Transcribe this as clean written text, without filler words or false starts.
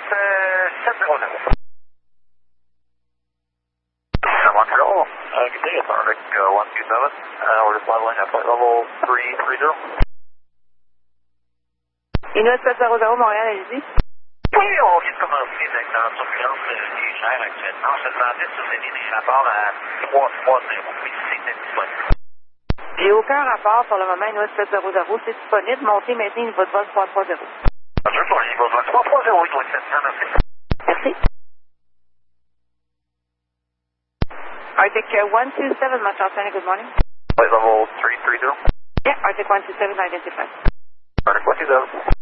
700. Hello. Good day, it's Arctic 127. We're just leveling at flight level 330. Inuit 700, Montréal, allez-y. Oui, on vient de commencer les acteurs de surveillance légère actuellement. Je me demandais si vous aviez des rapports à 330, puis si c'était disponible. J'ai aucun rapport pour le moment, Inuit 700, c'est disponible. Montez maintenant niveau de vol 330. Bonjour, pour le niveau de vol 330, Inuit 700, merci. Merci. Arctic 127, Montreal Center, good morning. Flight level 330. Yeah, Arctic 127, identified. Arctic 127.